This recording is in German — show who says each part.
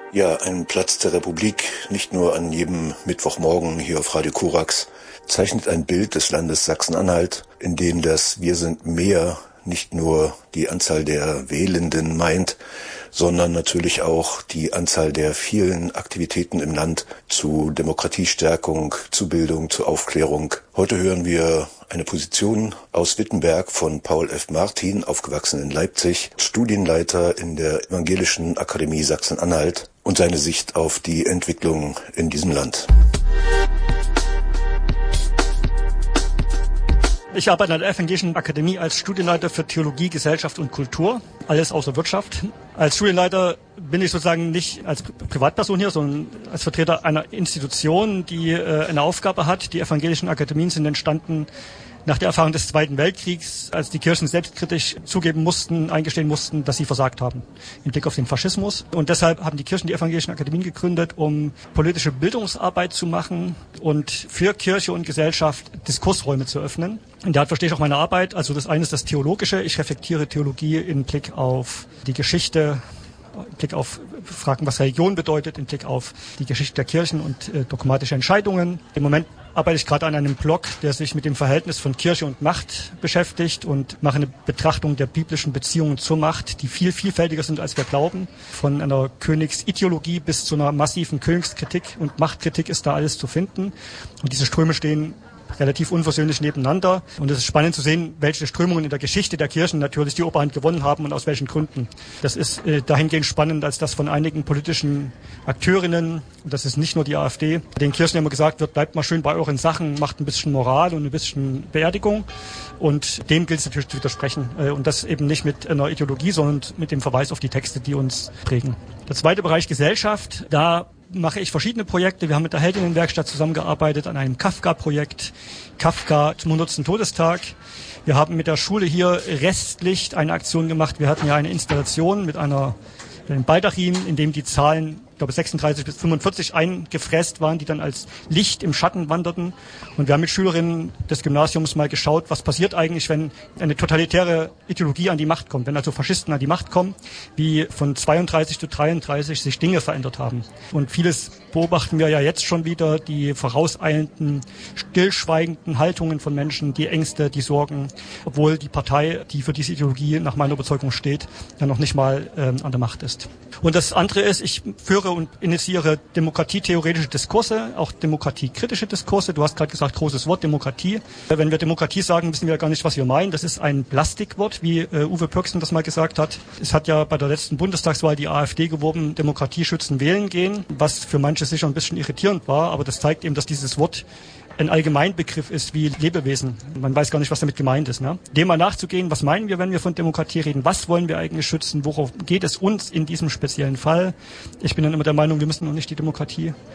Speaker 1: Ja, ein Platz der Republik, nicht nur an jedem Mittwochmorgen hier auf Radio Korax, zeichnet ein Bild des Landes Sachsen-Anhalt, in dem das Wir sind mehr nicht nur die Anzahl der Wählenden meint, sondern natürlich auch die Anzahl der vielen Aktivitäten im Land zu Demokratiestärkung, zu Bildung, zu Aufklärung. Heute hören wir eine Position aus Wittenberg von Paul F. Martin, aufgewachsen in Leipzig, Studienleiter in der Evangelischen Akademie Sachsen-Anhalt, und seine Sicht auf die Entwicklung in diesem Land.
Speaker 2: Ich arbeite an der Evangelischen Akademie als Studienleiter für Theologie, Gesellschaft und Kultur, alles außer Wirtschaft. Als Studienleiter bin ich sozusagen nicht als Privatperson hier, sondern als Vertreter einer Institution, die eine Aufgabe hat. Die evangelischen Akademien sind entstanden nach der Erfahrung des Zweiten Weltkriegs, als die Kirchen selbstkritisch zugeben mussten, eingestehen mussten, dass sie versagt haben im Blick auf den Faschismus. Und deshalb haben die Kirchen die evangelischen Akademien gegründet, um politische Bildungsarbeit zu machen und für Kirche und Gesellschaft Diskursräume zu öffnen. Und da verstehe ich auch meine Arbeit. Also das eine ist das Theologische. Ich reflektiere Theologie im Blick auf die Geschichte, im Blick auf Fragen, was Religion bedeutet, im Blick auf die Geschichte der Kirchen und dogmatische Entscheidungen. Im Moment arbeite ich gerade an einem Blog, der sich mit dem Verhältnis von Kirche und Macht beschäftigt und mache eine Betrachtung der biblischen Beziehungen zur Macht, die viel vielfältiger sind, als wir glauben. Von einer Königsideologie bis zu einer massiven Königskritik und Machtkritik ist da alles zu finden. Und diese Ströme stehen relativ unversöhnlich nebeneinander. Und es ist spannend zu sehen, welche Strömungen in der Geschichte der Kirchen natürlich die Oberhand gewonnen haben und aus welchen Gründen. Das ist dahingehend spannend, als das von einigen politischen Akteurinnen, und das ist nicht nur die AfD, den Kirchen immer gesagt wird, bleibt mal schön bei euren Sachen, macht ein bisschen Moral und ein bisschen Beerdigung. Und dem gilt es natürlich zu widersprechen. Und das eben nicht mit einer Ideologie, sondern mit dem Verweis auf die Texte, die uns prägen. Der zweite Bereich Gesellschaft, da mache ich verschiedene Projekte. Wir haben mit der Heldinnenwerkstatt zusammengearbeitet an einem Kafka-Projekt, Kafka zum 100. Todestag. Wir haben mit der Schule hier Restlicht eine Aktion gemacht. Wir hatten ja eine Installation mit einem Baldachin, in dem die Zahlen, ich glaube 36 bis 45 eingefräst waren, die dann als Licht im Schatten wanderten. Und wir haben mit Schülerinnen des Gymnasiums mal geschaut, was passiert eigentlich, wenn eine totalitäre Ideologie an die Macht kommt, wenn also Faschisten an die Macht kommen, wie von 32 zu 33 sich Dinge verändert haben. Und vieles beobachten wir ja jetzt schon wieder, die vorauseilenden, stillschweigenden Haltungen von Menschen, die Ängste, die Sorgen, obwohl die Partei, die für diese Ideologie nach meiner Überzeugung steht, ja noch nicht mal an der Macht ist. Und das andere ist, ich führe und initiiere demokratietheoretische Diskurse, auch demokratiekritische Diskurse. Du hast gerade gesagt, großes Wort, Demokratie. Wenn wir Demokratie sagen, wissen wir ja gar nicht, was wir meinen. Das ist ein Plastikwort, wie Uwe Pöcksen das mal gesagt hat. Es hat ja bei der letzten Bundestagswahl die AfD geworben, Demokratie schützen, wählen gehen, was für manche sicher ein bisschen irritierend war. Aber das zeigt eben, dass dieses Wort ein Allgemeinbegriff ist wie Lebewesen. Man weiß gar nicht, was damit gemeint ist. Ne? Dem mal nachzugehen, was meinen wir, wenn wir von Demokratie reden? Was wollen wir eigentlich schützen? Worauf geht es uns in diesem speziellen Fall? Ich bin dann immer der Meinung, wir müssen noch nicht die Demokratie